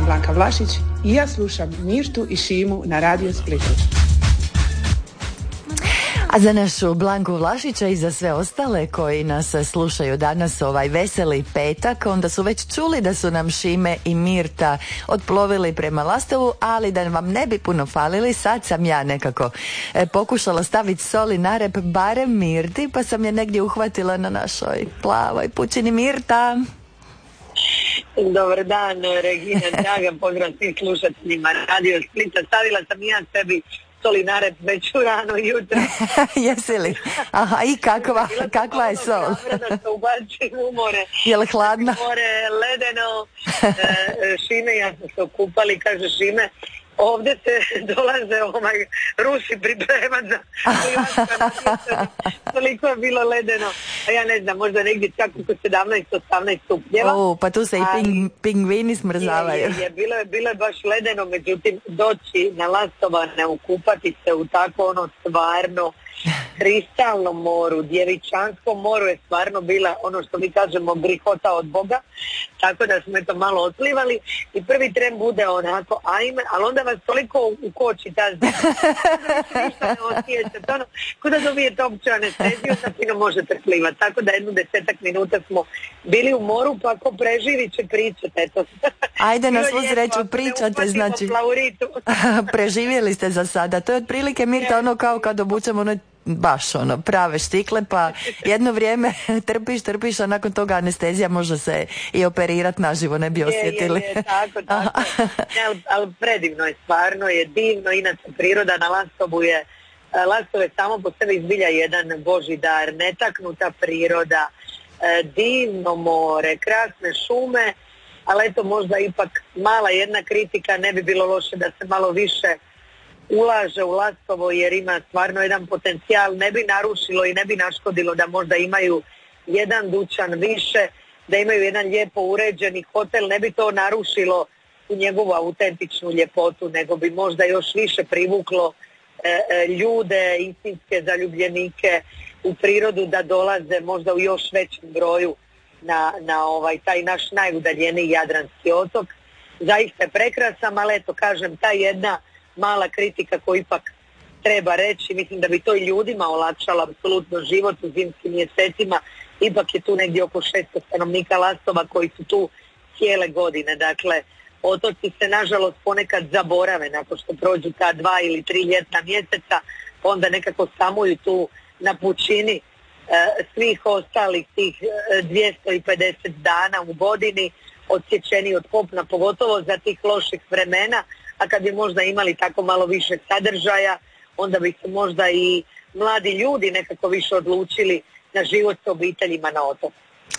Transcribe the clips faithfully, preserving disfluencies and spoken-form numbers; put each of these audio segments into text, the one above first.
Blanka Vlašić i ja slušam Mirtu i Šimu na Radio Splitu. A za našu Blanku Vlašića i za sve ostale koji nas slušaju danas ovaj veseli petak, onda su već čuli da su nam Šime i Mirta otplovili prema Lastovu, ali da vam ne bi puno falili, sad sam ja nekako e, pokušala staviti soli na rep barem Mirti, pa sam je negdje uhvatila na našoj plavoj pučini. Mirta! Dobar dan, Regina, draga, pozdrav svim slušateljima Radio Splita. Stavila sam ja sebi soli na rep već u rano jutro. Jesi li? Aha, i kakva, kakva je sol? Da se ubacim u more. Je li hladna? More, ledeno. E, Šime, ja sam se okupali, kaže Šime, ovdje se dolaze ovaj, Rusi pripremati za toliko je bilo ledeno. A ja ne znam, možda negdje čak oko sedamnaest osamnaest stupnjeva. O, pa tu se i ping, pingvini smrzavaju. Je, je, je, bilo, je, bilo je baš ledeno, međutim doći na Lastovane, ukupati se u tako ono stvarno kristalnom moru, djevičanskom moru je stvarno bila ono što mi kažemo brihota od Boga, tako da smo eto malo otplivali i prvi tren bude onako ajme, ali onda vas toliko ukoči ta zima, ništa ne osjećate, ono, ko da dobijete opću anesteziju, da fino možete plivati, tako da jednu desetak minuta smo bili u moru, pa ako preživi će pričati, eto. Ajde, na svu sreću pričate, znači preživjeli ste za sada, to je otprilike, Mirta, ono kao kad obučemo ono baš ono prave štikle, pa jedno vrijeme trpiš, trpiš, a nakon toga anestezija može se i operirati naživo, ne bi osjetili. Je, je, je, tako, tako. ali, ali predivno je, stvarno je divno, inače priroda na Lastovu je, Lastov je samo po sebi izbilja jedan božji dar, netaknuta priroda, divno more, krasne šume, ali eto možda ipak mala jedna kritika, ne bi bilo loše da se malo više ulaže u Lastovo jer ima stvarno jedan potencijal, ne bi narušilo i ne bi naškodilo da možda imaju jedan dućan više, da imaju jedan lijepo uređeni hotel, ne bi to narušilo u njegovu autentičnu ljepotu, nego bi možda još više privuklo e, e, ljude, istinske zaljubljenike u prirodu da dolaze možda u još većem broju na, na ovaj taj naš najudaljeniji Jadranski otok. Zaista je prekrasan, ali eto kažem, ta jedna mala kritika koju ipak treba reći, mislim da bi to i ljudima olakšalo apsolutno život u zimskim mjesecima, ipak je tu negdje oko šesto stanovnika Lastova koji su tu cijele godine, dakle otoci se nažalost ponekad zaborave nakon što prođu ta dva ili tri ljetna mjeseca, onda nekako samuju tu na pučini e, svih ostalih tih e, dvjesto pedeset dana u godini, odsječeni od kopna, pogotovo za tih loših vremena, a kad bi možda imali tako malo više sadržaja, onda bi se možda i mladi ljudi nekako više odlučili na život s obiteljima na otoku.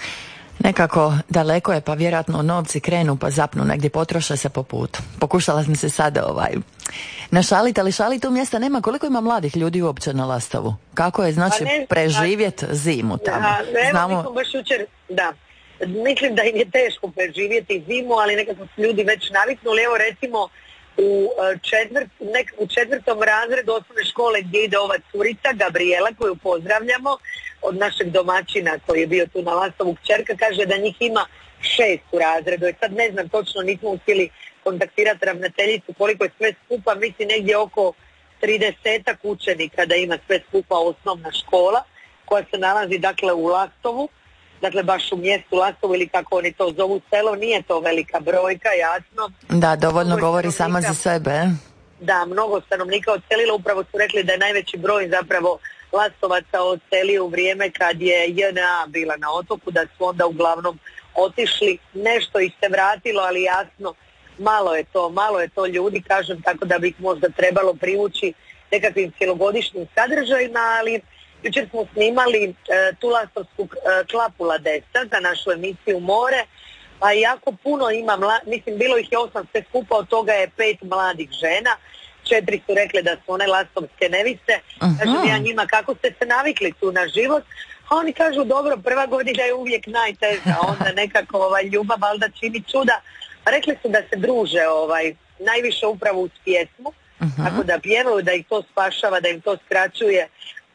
Nekako daleko je, pa vjerojatno novci krenu pa zapnu negdje, potroše se po putu. Pokušala sam se sada ovaj našaliti, ali šaliti u mjesta nema. Koliko ima mladih ljudi uopće na Lastovu? Kako je znači preživjeti zimu tamo? Da, evo, Znamo... mi baš jučer, da. Mislim da im je teško preživjeti zimu, ali nekako su ljudi već naviknuli. Evo recimo u, četvrt, nek, u četvrtom razredu osnovne škole gdje ide ova curica Gabriela koju pozdravljamo od našeg domaćina koji je bio tu na Lastovu, kćerka kaže da njih ima šest u razredu. I sad ne znam točno, nismo uspjeli kontaktirati ravnateljicu koliko je sve skupa, mislim negdje oko tridesetak učenika da ima sve skupa osnovna škola koja se nalazi dakle u Lastovu. Dakle, baš u mjestu Lastovu ili kako oni to zovu selo, nije to velika brojka, jasno. Da, dovoljno mnogo govori sama za sebe. Da, mnogo stanovnika odselilo, upravo su rekli da je najveći broj zapravo Lastovaca odselio u vrijeme kad je J N A bila na otoku, da su onda uglavnom otišli, nešto ih se vratilo, ali jasno, malo je to, malo je to ljudi, kažem, tako da bi ih možda trebalo privući nekakvim cjelogodišnjim sadržajima, ali jučer smo snimali e, tu lastovsku e, klapu Ladesa za našu emisiju More, pa jako puno ima, mla, mislim bilo ih je osam sve skupa, od toga je pet mladih žena, četiri su rekle da su one lastovske neviste, uh-huh. Kažem ja njima kako ste se navikli tu na život, a oni kažu dobro, prva godina je uvijek najteža, onda nekako ovaj, ljubav valjda čini čuda, rekli su da se druže ovaj, najviše upravo uz pjesmu, uh-huh. Tako da pjevaju, da ih to spašava, da im to skraćuje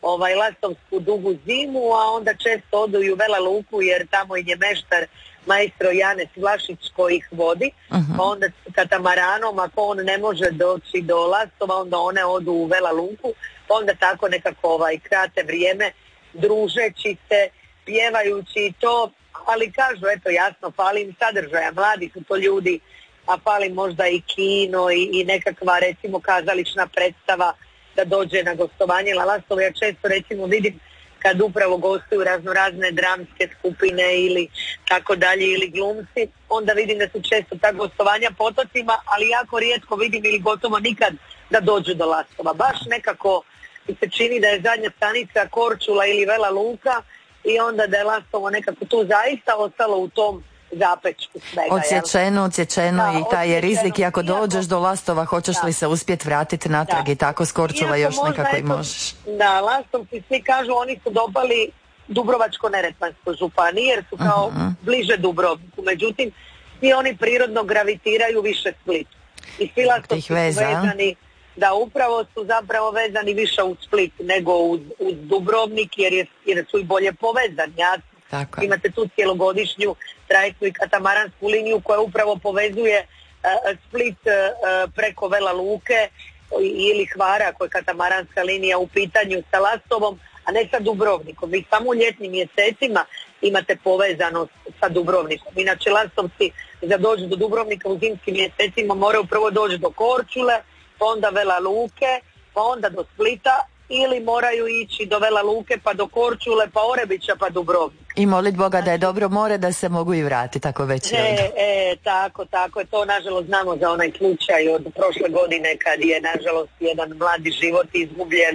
ovaj, lastovsku dugu zimu, a onda često odu i u Vela Luku jer tamo im je meštar maestro Janez Vlašić koji ih vodi, uh-huh. pa onda katamaranom, ako on ne može doći do Lastova, onda one odu u Vela Luku, pa onda tako nekako ovaj, krate vrijeme družeći se, pjevajući to, ali kažu, eto jasno, fali im sadržaja, mladi su to ljudi, a fali možda i kino i, i nekakva recimo kazališna predstava da dođe na gostovanje na Lastovo. Ja često recimo vidim kad upravo gostuju raznorazne dramske skupine ili tako dalje ili glumci, onda vidim da su često ta gostovanja po otocima, ali jako rijetko vidim ili gotovo nikad da dođu do Lastova. Baš nekako mi se čini da je zadnja stanica Korčula ili Vela Luka i onda da je Lastovo nekako tu zaista ostalo u tom zapečku svega. Odsječeno, odsječeno i taj je rizik i ako dođeš do Lastova hoćeš da. li se uspjeti vratiti natrag da. i tako s Korčula još nekako i možeš. Da, Lastovci svi kažu oni su dopali Dubrovačko-neretvanskoj županiji jer su kao uh-huh. bliže Dubrovniku, međutim svi oni prirodno gravitiraju više Splitu. I svi Lastovci su vezani, da upravo su zapravo vezani više u Split nego uz, uz Dubrovnik jer, je, jer su i bolje povezani. Ja Tako. Imate tu cjelogodišnju trajektnu i katamaransku liniju koja upravo povezuje uh, Split uh, preko Vela Luke ili Hvara, ako je katamaranska linija u pitanju sa Lastovom, a ne sa Dubrovnikom. Vi samo u ljetnim mjesecima imate povezanost sa Dubrovnikom. Inače Lastovci za doći do Dubrovnika u zimskim mjesecima moraju prvo doći do Korčule, pa onda Vela Luke, pa onda do Splita, ili moraju ići do Vela Luke pa do Korčule, pa Orebića, pa Dubrovnik. I molit Boga da je dobro more da se mogu i vratiti tako već. E, e, tako, tako je. To nažalost znamo za onaj slučaj od prošle godine kad je nažalost jedan mladi život izgubljen,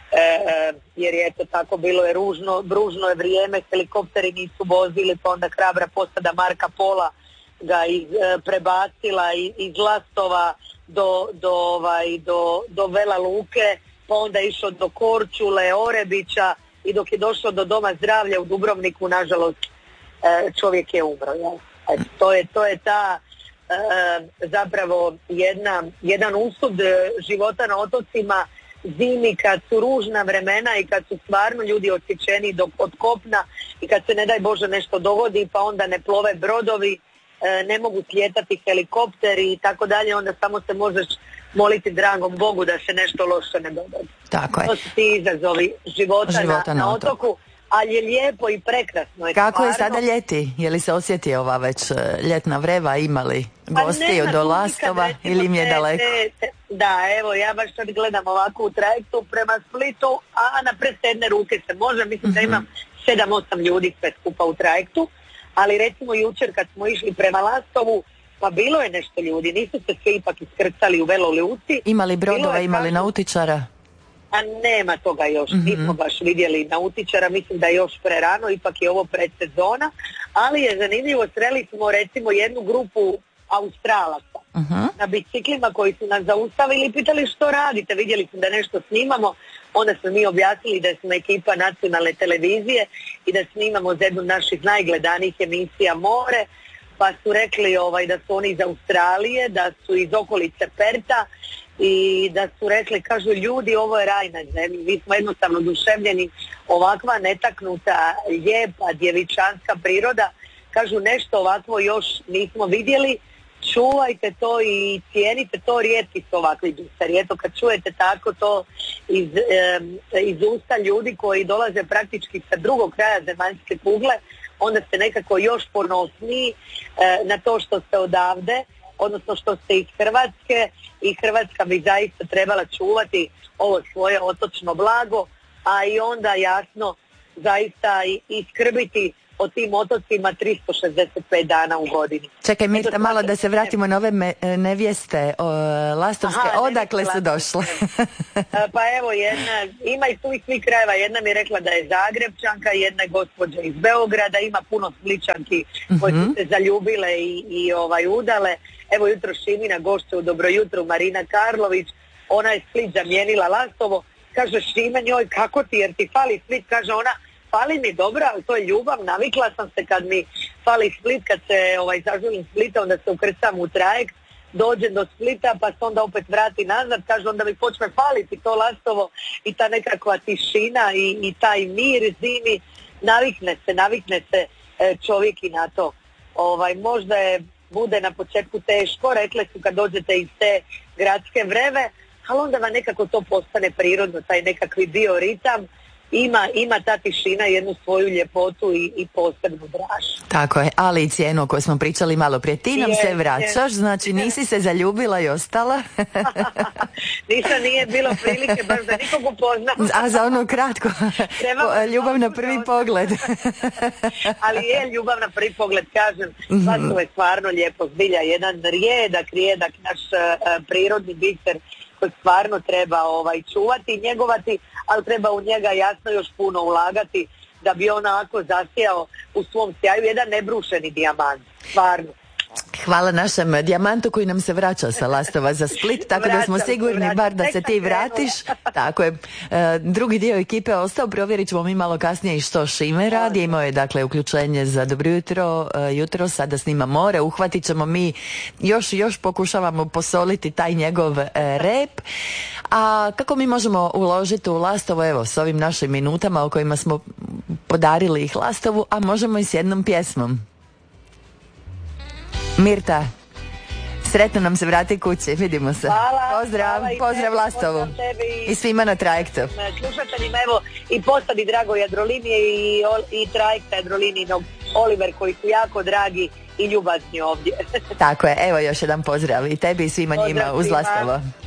e, jer je to tako bilo je ružno, bružno je vrijeme, helikopteri nisu vozili, pa onda hrabra posada Marka Pola ga iz, e, prebacila iz, iz Lastova do, do, ovaj, do, do Vela Luke, pa onda išao do Korčule, Orebića i dok je došlo do Doma zdravlja u Dubrovniku, nažalost, čovjek je umro. Ja. To je, to je ta zapravo jedna, jedan usud života na otocima zimi kad su ružna vremena i kad su stvarno ljudi odsječeni od kopna i kad se ne daj Bože nešto dogodi pa onda ne plove brodovi, ne mogu slijetati helikopteri i tako dalje, onda samo se možeš moliti dragom Bogu da se nešto loše ne dogodi. Tako je. To su ti izazovi života, života na, na, na otoku. otoku, ali je lijepo i prekrasno. Je Kako stvarno. je sada ljeti? Je li se osjeti ova već ljetna vreva? Imali gosti od Lastova ili im je daleko? Te, te, da, evo, ja baš sad gledam ovako u trajektu prema Splitu, a na prste jedne ruke se može, mislim da imam sedam osam ljudi sve skupa u trajektu, ali recimo jučer kad smo išli prema Lastovu, pa bilo je nešto ljudi, nisu se svi ipak iskrcali u Vela Luci. Imali brodova, imali nautičara? A nema toga još, mm-hmm. nismo baš vidjeli nautičara, mislim da je još prerano, ipak je ovo predsezona, ali je zanimljivo, sreli smo recimo jednu grupu Australaca mm-hmm. na biciklima koji su nas zaustavili i pitali što radite, vidjeli smo da nešto snimamo, onda smo mi objasnili da smo ekipa nacionalne televizije i da snimamo za jednu naših najgledanijih emisija More, pa su rekli ovaj, da su oni iz Australije, da su iz okolice Perta i da su rekli, kažu ljudi, ovo je raj na zemlji, mi smo jednostavno oduševljeni, ovakva netaknuta, lijepa, djevičanska priroda, kažu nešto ovakvo još nismo vidjeli, čuvajte to i cijenite to, rijetki su ovakvi biseri. Eto kad čujete tako to iz, e, iz usta ljudi koji dolaze praktički sa drugog kraja zemaljske kugle, onda ste nekako još ponosniji e, na to što ste odavde, odnosno što ste iz Hrvatske i Hrvatska bi zaista trebala čuvati ovo svoje otočno blago, a i onda jasno zaista i, i skrbiti o tim otocima tristo šezdeset pet dana u godini. Čekaj Mirta, malo da se vratimo na ove me, nevjeste o, lastovske, Aha, odakle su došle? Pa evo, jedna, ima i tu i svih krajeva, jedna mi je rekla da je Zagrebčanka, jedna je gospođa iz Beograda, ima puno Spličanki koje su se zaljubile i, i ovaj, udale. Evo jutro Šimina gošće u Dobro jutro, Marina Karlović, ona je Split zamijenila Lastovo, kaže Šime njoj kako ti, jer ti fali Split, kaže ona, fali mi dobro, ali to je ljubav, navikla sam se kad mi fali Split, kad se ovaj, zaželim Splita, onda se ukrcam u trajekt, dođem do Splita pa se onda opet vrati nazad, kaže onda mi počne faliti to Lastovo i ta nekakva tišina i, i taj mir zimi, navikne se, navikne se e, čovjek i na to. Ovaj, možda je, bude na početku teško, rekle su kad dođete iz te gradske vreve, ali onda vam nekako to postane prirodno, taj nekakvi bioritam. Ima, ima ta tišina jednu svoju ljepotu i, i posebnu draž. Tako je, ali i cijenu o kojoj smo pričali malo prije. Ti nam je, se vraćaš, znači nisi se zaljubila i ostala. Nisam, nije bilo prilike baš da nikog upoznam. A za ono kratko, ljubav na prvi pogled. Ali je ljubav na prvi pogled, kažem, Lastovo je stvarno lijepo, zbilja, jedan rijedak, rijedak naš uh, prirodni biser koji stvarno treba ovaj, čuvati i njegovati, ali treba u njega jasno još puno ulagati da bi onako zasijao u svom sjaju jedan nebrušeni dijamant, stvarno. Hvala našem dijamantu koji nam se vraća sa Lastova za Split, tako vraćam, da smo sigurni vraćam. Bar da se ti vratiš. Tako je. E, drugi dio ekipe ostao, provjerit ćemo mi malo kasnije i što Šime radi. Imao je dakle uključenje za dobro jutro, e, jutro sada snima more, uhvatit ćemo mi, još još pokušavamo posoliti taj njegov e, rep. A kako mi možemo uložiti u Lastovo, evo, s ovim našim minutama o kojima smo podarili ih Lastovu, a možemo i s jednom pjesmom. Mirta, sretno nam se vrati kući, vidimo se. Hvala, pozdrav, hvala pozdrav Lastovu i, i svima na trajektu. Slušateljima, evo, i postadi drago Jadrolinije i, i trajekta Jadrolininog Oliver, koji su jako dragi i ljubazni ovdje. Tako je, evo još jedan pozdrav i tebi i svima pozdrav njima uz Lastovo.